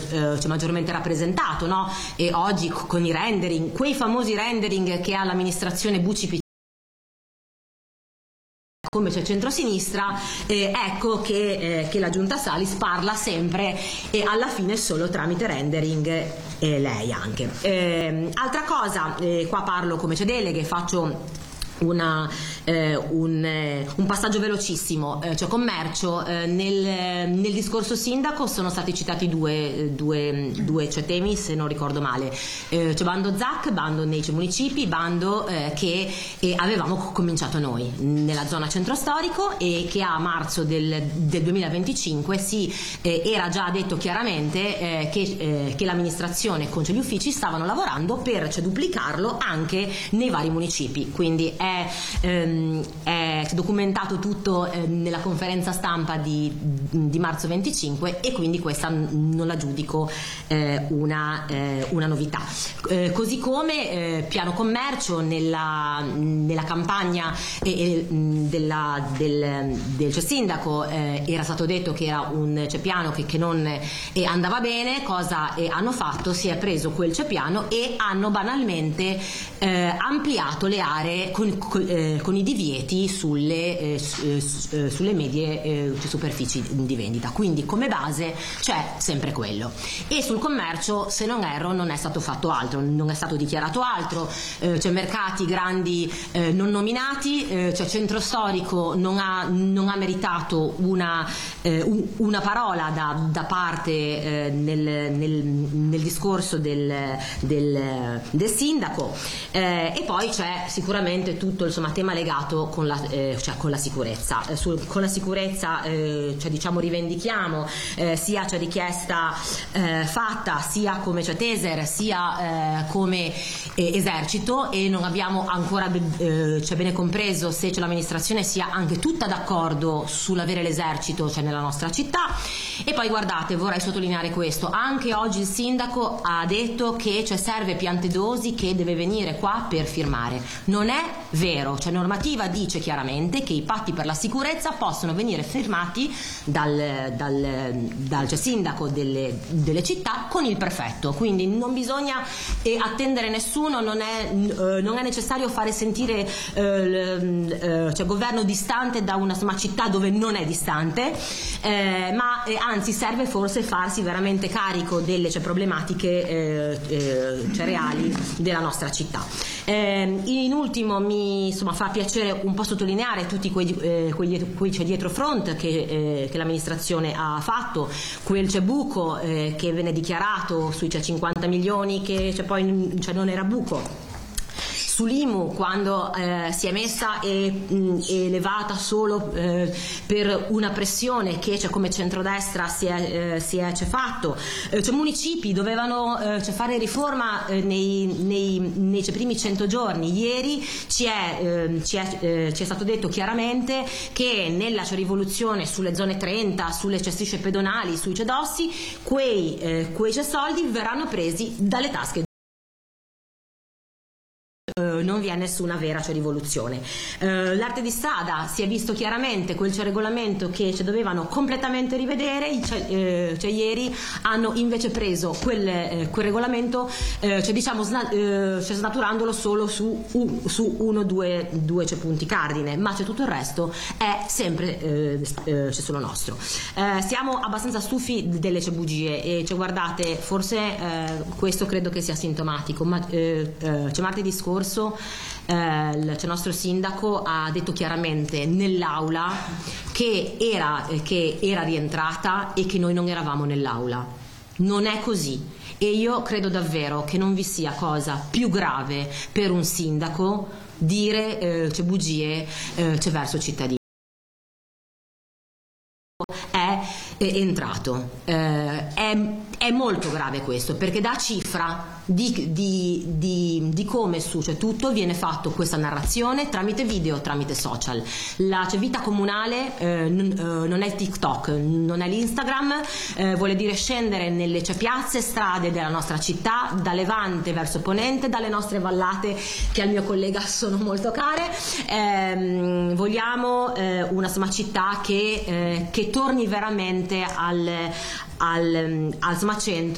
maggiormente rappresentato, no? E oggi con i rendering, quei famosi rendering che ha l'amministrazione Bucci come c'è centrosinistra, ecco che la giunta Salis parla sempre e alla fine solo tramite rendering, lei anche. Altra cosa, qua parlo come c'è deleghe, faccio un passaggio velocissimo, cioè commercio, nel discorso sindaco sono stati citati due cioè temi, se non ricordo male, cioè bando ZAC, bando nei municipi, bando che avevamo cominciato noi nella zona centro storico e che a marzo del 2025 era già detto chiaramente che l'amministrazione con gli uffici stavano lavorando per duplicarlo anche nei vari municipi, quindi è documentato tutto nella conferenza stampa di marzo 25 e quindi questa non la giudico una novità. Così come piano commercio nella campagna del sindaco era stato detto che era un cepiano che non andava bene. Cosa hanno fatto? Si è preso quel cepiano e hanno banalmente ampliato le aree con i divieti sulle medie superfici di vendita, quindi come base c'è sempre quello. E sul commercio, se non erro, non è stato fatto altro, non è stato dichiarato altro, c'è mercati grandi non nominati, cioè centro storico non ha meritato una parola da parte nel discorso del sindaco, e poi c'è sicuramente tutto tema legato con la sicurezza. Con la sicurezza rivendichiamo sia richiesta fatta sia come Taser sia come esercito, e non abbiamo ancora bene compreso se l'amministrazione sia anche tutta d'accordo sull'avere l'esercito nella nostra città. E poi guardate, vorrei sottolineare questo, anche oggi il sindaco ha detto che serve Piantedosi che deve venire qua per firmare. Non è vero, normativa dice chiaramente che i patti per la sicurezza possono venire firmati dal sindaco delle città con il prefetto, quindi non bisogna attendere nessuno, non è necessario fare sentire governo distante da una città dove non è distante, ma anzi serve forse farsi veramente carico delle problematiche reali della nostra città. In ultimo mi fa piacere un po' sottolineare tutti quei dietro front che l'amministrazione ha fatto, quel buco che venne dichiarato sui 50 milioni che poi non era buco. Sull'IMU, quando si è messa e elevata solo per una pressione che come centrodestra si è fatto, municipi dovevano fare riforma nei primi 100 giorni. Ieri ci è stato detto chiaramente che nella rivoluzione sulle zone 30, sulle strisce pedonali, sui cedossi, quei soldi verranno presi dalle tasche. Non vi è nessuna vera rivoluzione. L'arte di strada, si è visto chiaramente quel regolamento che dovevano completamente rivedere, ieri hanno invece preso quel regolamento snaturandolo solo su uno, due punti cardine, ma tutto il resto è sempre solo nostro. Siamo abbastanza stufi delle bugie e guardate, forse questo credo che sia sintomatico, ma martedì scorso il nostro sindaco ha detto chiaramente nell'aula che era rientrata e che noi non eravamo nell'aula. Non è così, e io credo davvero che non vi sia cosa più grave per un sindaco dire bugie verso i cittadini. È entrato, è molto grave questo, perché dà cifra di come tutto viene fatto, questa narrazione tramite video, tramite social. La vita comunale non è TikTok, non è l'Instagram, vuole dire scendere nelle piazze, strade della nostra città, da Levante verso Ponente, dalle nostre vallate che al mio collega sono molto care. Vogliamo una città che torni veramente al Smart Centro